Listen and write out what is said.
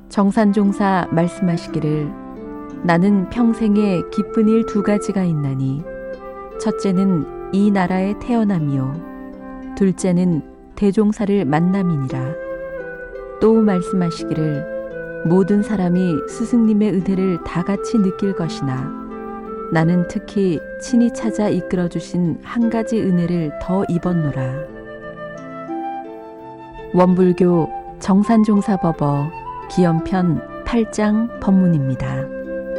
정산종사 말씀하시기를 나는 평생에 기쁜 일 2가지가 있나니 첫째는 이 나라에 태어남이요 둘째는 대종사를 만남이니라. 또 말씀하시기를 모든 사람이 스승님의 은혜를 다 같이 느낄 것이나 나는 특히 친히 찾아 이끌어주신 한 가지 은혜를 더 입었노라. 원불교 정산종사법어 기연편 8장 법문입니다.